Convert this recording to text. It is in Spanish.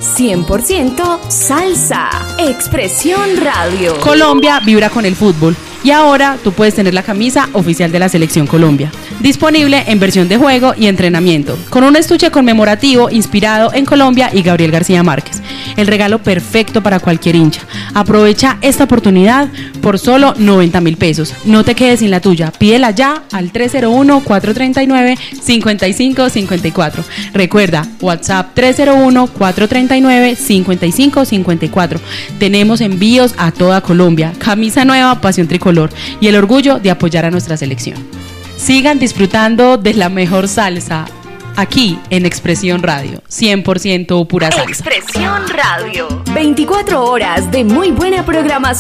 100% salsa. Expresión Radio. Colombia vibra con el fútbol. Y ahora tú puedes tener la camisa oficial de la Selección Colombia, disponible en versión de juego y entrenamiento, con un estuche conmemorativo inspirado en Colombia y Gabriel García Márquez. El regalo perfecto para cualquier hincha. Aprovecha esta oportunidad por solo 90.000 pesos. No te quedes sin la tuya. Pídela ya al 301-439-5554. Recuerda, WhatsApp 301-439-5554. Tenemos envíos a toda Colombia. Camisa nueva, pasión tricolor y el orgullo de apoyar a nuestra selección. Sigan disfrutando de la mejor salsa aquí en Expresión Radio, 100% pura salsa. Expresión Radio, 24 horas de muy buena programación.